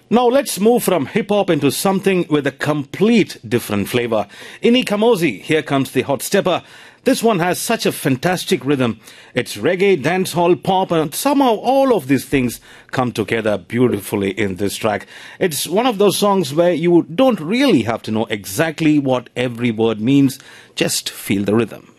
Now let's move from hip-hop into something with a complete different flavor. Ini Kamosi, Here Comes the Hot Stepper. This one has such a fantastic rhythm. It's reggae, dancehall, pop, and somehow all of these things come together beautifully in this track. It's one of those songs where you don't really have to know exactly what every word means, just feel the rhythm.